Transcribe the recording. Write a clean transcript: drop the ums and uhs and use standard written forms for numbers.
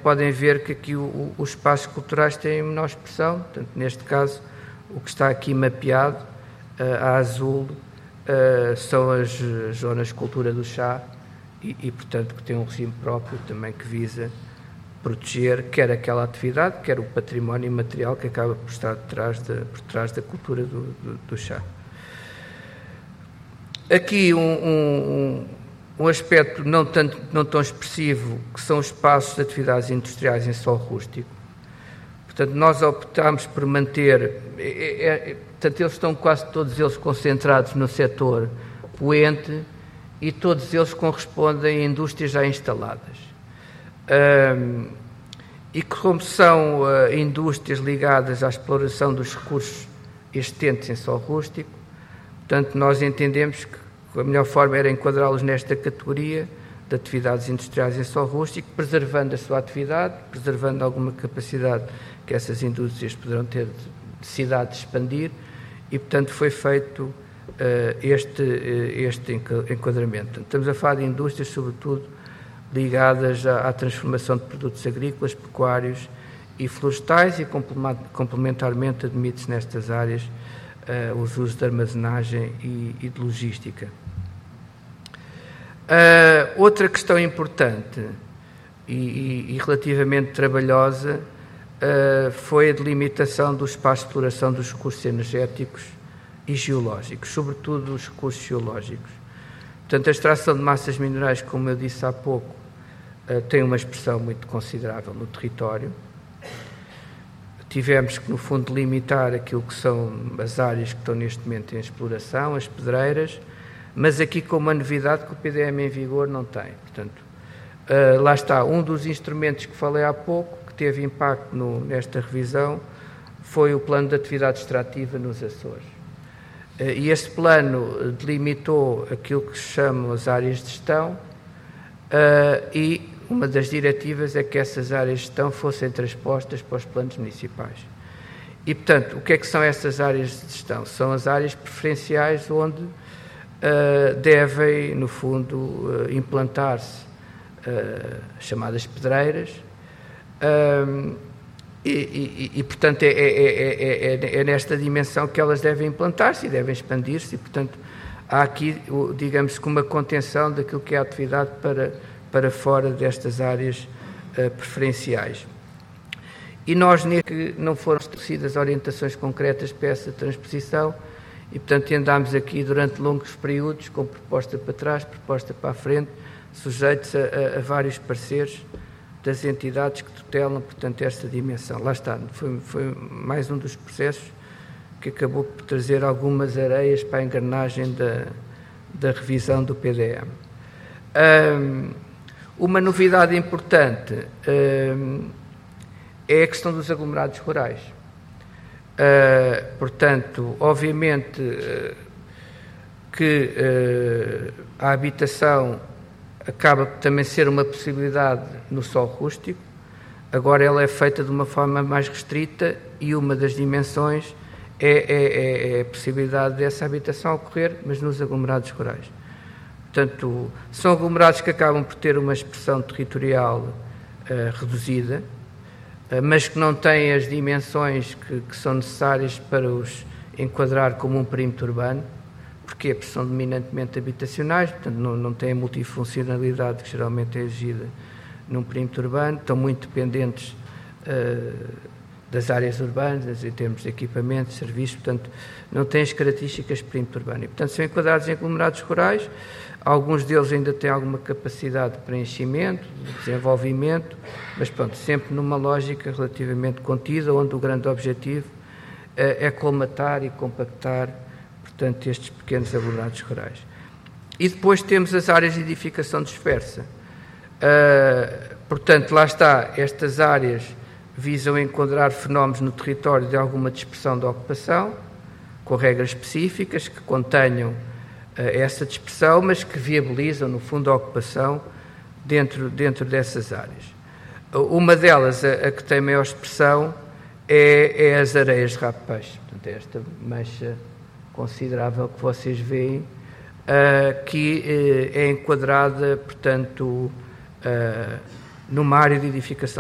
podem ver que aqui os espaços culturais têm menor expressão. Portanto, neste caso, o que está aqui mapeado, a azul, são as zonas de cultura do chá e, portanto, que têm um regime próprio também que visa proteger quer aquela atividade, quer o património imaterial que acaba por estar por trás da cultura do chá. Aqui um aspecto não tão expressivo, que são os espaços de atividades industriais em solo rústico. Portanto, nós optámos por manter, portanto, eles estão quase todos eles concentrados no setor poente e todos eles correspondem a indústrias já instaladas. E como são indústrias ligadas à exploração dos recursos existentes em solo rústico, portanto, nós entendemos que a melhor forma era enquadrá-los nesta categoria de atividades industriais em solo rústico, preservando a sua atividade, preservando alguma capacidade que essas indústrias poderão ter necessidade de expandir e, portanto, foi feito este enquadramento. Portanto, estamos a falar de indústrias, sobretudo, ligadas à transformação de produtos agrícolas, pecuários e florestais e, complementarmente, admite-se nestas áreas os usos de armazenagem e de logística. Outra questão importante e relativamente trabalhosa foi a delimitação do espaço de exploração dos recursos energéticos e geológicos, sobretudo os recursos geológicos. Portanto, a extração de massas minerais, como eu disse há pouco, tem uma expressão muito considerável no território. Tivemos que, no fundo, limitar aquilo que são as áreas que estão neste momento em exploração, as pedreiras, mas aqui com uma novidade que o PDM em vigor não tem. Portanto, lá está, um dos instrumentos que falei há pouco, que teve impacto nesta revisão, foi o plano de atividade extrativa nos Açores. E esse plano delimitou aquilo que se chamam as áreas de gestão e uma das diretivas é que essas áreas de gestão fossem transpostas para os planos municipais. E, portanto, o que é que são essas áreas de gestão? São as áreas preferenciais onde devem, no fundo, implantar-se chamadas pedreiras e, portanto, é nesta dimensão que elas devem implantar-se e devem expandir-se e, portanto, há aqui, digamos que uma contenção daquilo que é a atividade para fora destas áreas preferenciais. E nós, que não foram estabelecidas orientações concretas para essa transposição e, portanto, andámos aqui durante longos períodos com proposta para trás, proposta para a frente, sujeitos a vários pareceres das entidades que tutelam, portanto, esta dimensão. Lá está, foi mais um dos processos que acabou por trazer algumas areias para a engrenagem da revisão do PDM. Uma novidade importante é a questão dos aglomerados rurais. Portanto, obviamente que a habitação acaba por também ser uma possibilidade no solo rústico, agora ela é feita de uma forma mais restrita e uma das dimensões é a possibilidade dessa habitação ocorrer, mas nos aglomerados rurais. Portanto, são aglomerados que acabam por ter uma expressão territorial reduzida, mas que não têm as dimensões que são necessárias para os enquadrar como um perímetro urbano, porque são dominantemente habitacionais, portanto não têm a multifuncionalidade que geralmente é exigida num perímetro urbano, estão muito dependentes das áreas urbanas em termos de equipamentos, serviços, portanto não têm as características de perímetro urbano. E, portanto, são enquadrados em aglomerados rurais, alguns deles ainda têm alguma capacidade de preenchimento, de desenvolvimento, mas pronto, sempre numa lógica relativamente contida, onde o grande objetivo é colmatar e compactar, portanto, estes pequenos aglomerados rurais. E depois temos as áreas de edificação dispersa. Portanto, lá está, estas áreas visam enquadrar fenómenos no território de alguma dispersão da ocupação, com regras específicas que contenham essa dispersão, mas que viabilizam, no fundo, a ocupação dentro dessas áreas. Uma delas, a que tem maior expressão, é as areias de rabo de peixe. Portanto, é esta mancha considerável que vocês veem, que é enquadrada, portanto, numa área de edificação